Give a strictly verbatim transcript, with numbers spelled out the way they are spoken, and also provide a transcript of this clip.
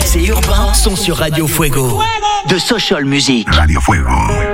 et urbain sont sur Radio Fuego. De Social Music. Radio Fuego.